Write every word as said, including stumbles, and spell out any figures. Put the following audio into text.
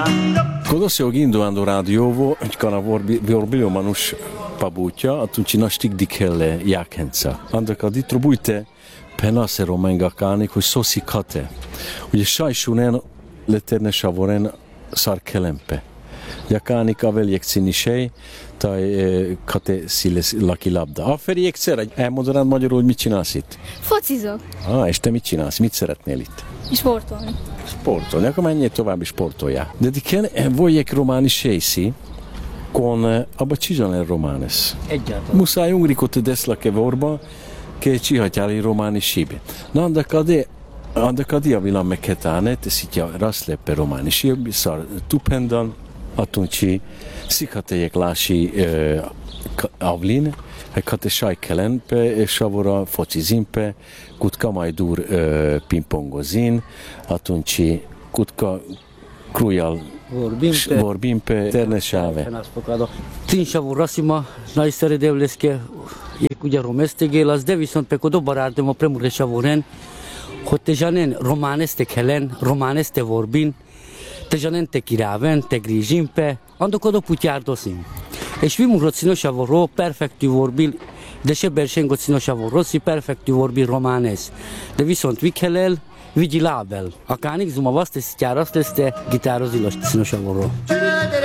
Quando si ogindo radiovo, kana vorbilio manus pabutja, atunci naštik dikelle jákenca. Annak a ditribujte penasero mengakani, hogy sosikate. Ugye sajsunen leterne savoren sarkelempe. Jakánik aveljek cinisej, taj kate sziles laki labda. Aferi egyszer, elmondanád magyarul, hogy mit csinálsz itt? Focizok. Ah, és te mit csinálsz? Mit szeretnél itt? Sportolni. Sportolni, akkor menjél tovább és sportoljál. De di che vogliek romani scesi con abba csižane romanes. Egyáltalán. Muszáj ungrikot deslake vorba, che csihatjali romani sibe. Na, andakade andakadi avila meketane, te sitja rasleppe romani sibe, szar tupendan, atunci szikhatejek lási uh, avlin, kate sajkelen pe savora focizin pe, kutka majdur uh, pingpongozin, atunci kutka krujal vorbim pe ternešave. Tínsavu rasima najszeredevleske je ugye romestegél, de viszont pe kodo barárdem a premure savoren, hogy te zsanen románesztek helen, románeszte vorbin, te zsanen te kiraven, te grizsin pe, andok odo putyárdoszim. És vimurot színosavoro perfektű vorbil, de se bersengot színosavoro, si perfektű vorbil románes. De viszont vikhelel, vigyilabel. Akánik zuma vaszte sztyáraszt leszte gitározilos színosavoro.